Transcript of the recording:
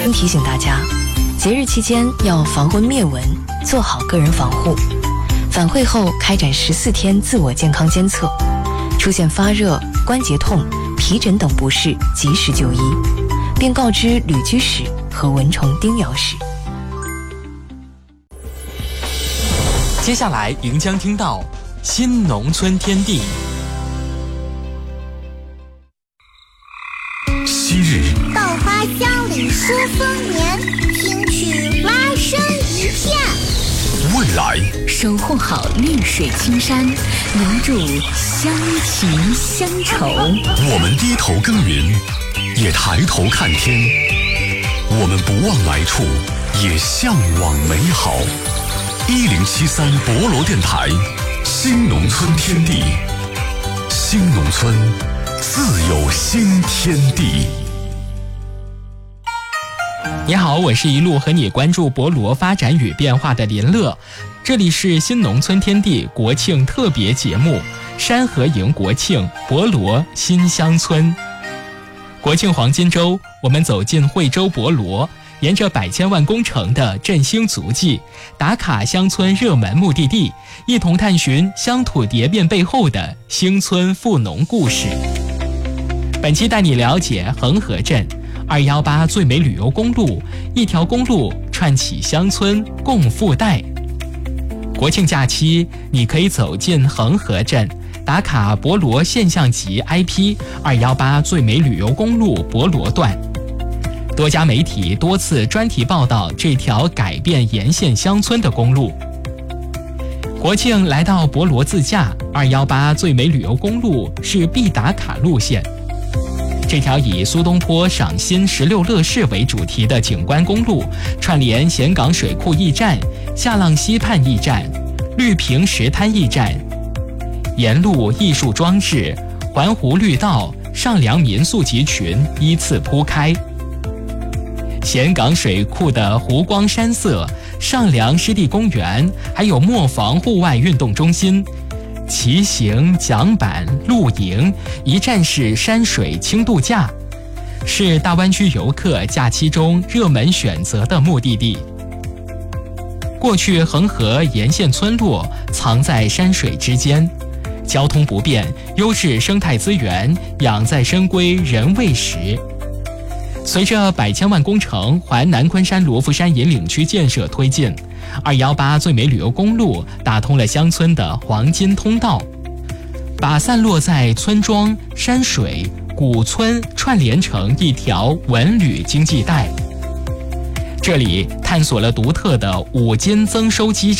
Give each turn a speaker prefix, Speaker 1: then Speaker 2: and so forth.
Speaker 1: 提醒大家，节日期间要防蚊灭蚊，做好个人防护。返会后开展14天自我健康监测，出现发热、关节痛、皮疹等不适，及时就医，并告知旅居史和蚊虫叮咬史。
Speaker 2: 接下来您将听到新农村天地。
Speaker 3: 昔日
Speaker 4: 稻花香里说丰年，听曲蛙声一片。
Speaker 3: 未来
Speaker 5: 守护好绿水青山，留住乡情乡愁。
Speaker 3: 我们低头耕耘，也抬头看天。我们不忘来处，也向往美好。1073博罗电台，新农村天地，新农村自有新天地。
Speaker 2: 你好，我是一路和你关注博罗发展与变化的林乐，这里是新农村天地国庆特别节目山河迎国庆博罗新乡村。国庆黄金周，我们走进惠州博罗，沿着100千万工程的振兴足迹，打卡乡村热门目的地，一同探寻乡土蝶变背后的兴村富农故事。本期带你了解恒河镇218最美旅游公路，一条公路串起乡村共富代。国庆假期，你可以走进恒河镇，打卡博罗现象级 IP 218最美旅游公路博罗段。多家媒体多次专题报道这条改变沿线乡村的公路。国庆来到博罗自驾，218最美旅游公路是必打卡路线。这条以苏东坡赏心16乐事为主题的景观公路，串联咸港水库驿站、下浪溪畔驿站、绿坪石滩驿站，沿路艺术装置、环湖绿道、上梁民宿集群依次铺开。咸港水库的湖光山色、上梁湿地公园，还有磨坊户外运动中心，骑行、桨板、露营，一站式山水轻度假，是大湾区游客假期中热门选择的目的地。过去恒河沿线村落藏在山水之间，交通不便，优质生态资源养在深闺人未识。随着100千万工程环南昆山罗浮山引领区建设推进，218最美旅游公路打通了乡村的黄金通道，把散落在村庄、山水、古村串联成一条文旅经济带。这里探索了独特的5金增收机制。